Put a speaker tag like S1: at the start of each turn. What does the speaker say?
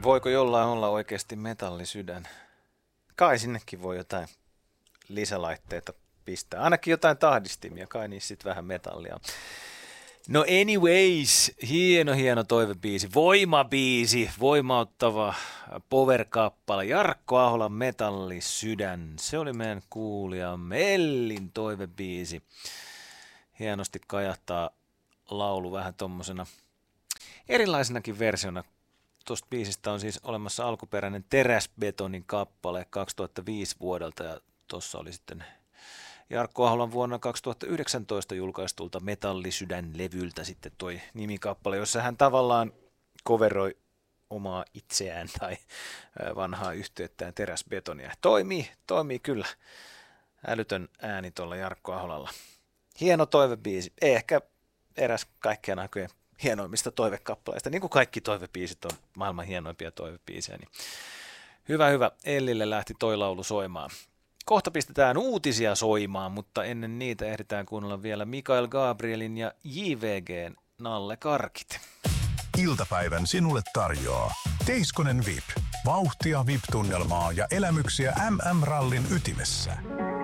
S1: Voiko jollain olla oikeasti metallisydän? Kai sinnekin voi jotain lisälaitteita pistää. Ainakin jotain tahdistimia, kai niissä sitten vähän metallia. No anyways, hieno toivebiisi, voimabiisi, voimauttava power-kappale, Jarkko Aholan metallisydän. Se oli meidän kuulija Mellin toivebiisi. Hienosti kajahtaa laulu vähän tommosena erilaisenakin versiona. Tuosta biisistä on siis olemassa alkuperäinen Teräsbetonin kappale 2005 vuodelta ja tuossa oli sitten Jarkko Aholan vuonna 2019 julkaistulta Metallisydän-levyltä sitten toi nimikappale, jossa hän tavallaan coveroi omaa itseään tai vanhaa yhteyttään Teräsbetonia. Toimii kyllä. Älytön ääni tuolla Jarkko Aholalla. Hieno toivebiisi. Ehkä eräs kaikkien aikojen hienoimmista toivekappaleista. Niin kuin kaikki toivebiisit on maailman hienoimpia toivebiisejä. Niin hyvä. Ellille lähti toi laulu soimaan. Kohta pistetään uutisia soimaan, mutta ennen niitä ehditään kuunnella vielä Mikael Gabrielin ja JVGn Nalle Karkit.
S2: Iltapäivän sinulle tarjoaa Teiskonen VIP. Vauhtia VIP-tunnelmaa ja elämyksiä MM-rallin ytimessä.